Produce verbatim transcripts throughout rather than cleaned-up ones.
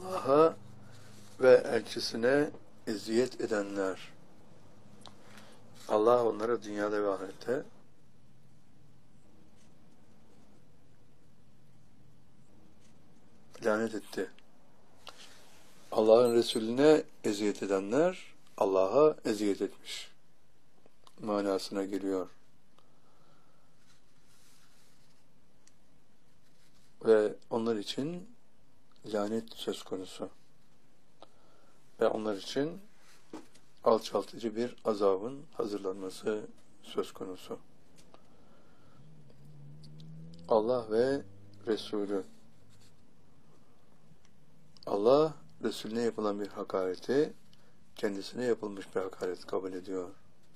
Allah'a ve elçisine eziyet edenler. Allah onlara dünyada ve ahirette lanet etti. Allah'ın Resulüne eziyet edenler Allah'a eziyet etmiş manasına geliyor. Ve onlar için lanet söz konusu. Ve onlar için alçaltıcı bir azabın hazırlanması söz konusu. Allah ve Resulü. Allah, Resulüne yapılan bir hakareti, kendisine yapılmış bir hakaret kabul ediyor.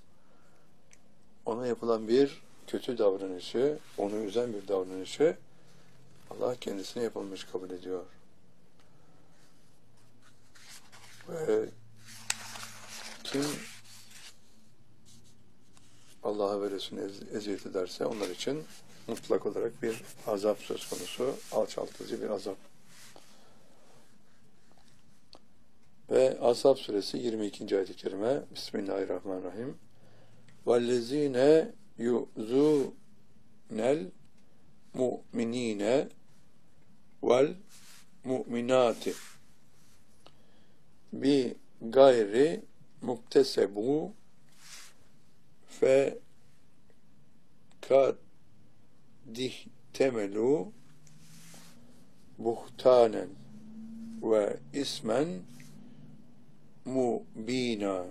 Ona yapılan bir kötü davranışı, onu üzen bir davranışı, Allah kendisine yapılmış kabul ediyor. Ve kim Allah'a ve Resulüne eziyet ederse onlar için mutlak olarak bir azap söz konusu, alçaltıcı bir azap. Ve Ashab suresi yirmi ikinci ayet-i kerime. Bismillahirrahmanirrahim. وَالَّذ۪ينَ يُؤْذُونَ الْمُؤْمِن۪ينَ وَالْمُؤْمِنَاتِ بِغَيْرِ مُكْتَسَبُوا فَقَدْ احْتَمَلُوا بُهْتَانًا وَاِسْمًا mubina.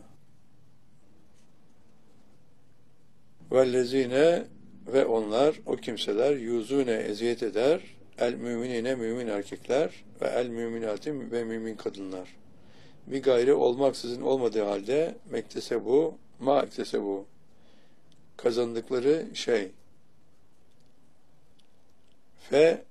Vellezine ve onlar, o kimseler yuzune eziyet eder, el müminine mümin erkekler ve el müminati ve mümin kadınlar. Bir gayri olmaksızın olmadığı halde mektesebu ma ektesebu kazandıkları şey fe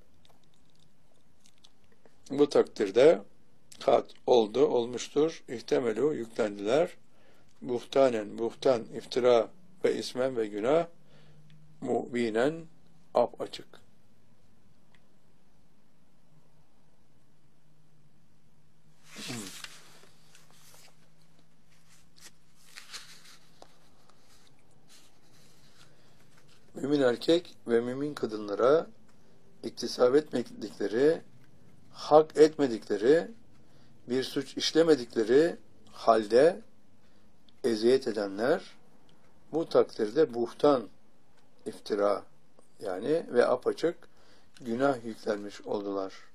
bu takdirde kat oldu, olmuştur. İhtemelu yüklendiler. Buhtanen, buhtan, iftira ve ismen ve günah mubinen ap açık. Mümin erkek ve mümin kadınlara iktisap etmedikleri, hak etmedikleri, bir suç işlemedikleri halde eziyet edenler bu takdirde buhtan, iftira yani ve apaçık günah yüklenmiş oldular.